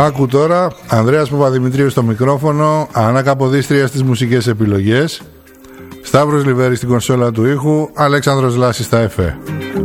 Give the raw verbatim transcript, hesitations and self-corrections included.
Άκου τώρα, Ανδρέας Παπαδημητρίου στο μικρόφωνο, Άννα Καποδίστρια στις μουσικές επιλογές, Σταύρος Λιβέρης στην κονσόλα του ήχου, Αλέξανδρος Λάσης στα εφέ.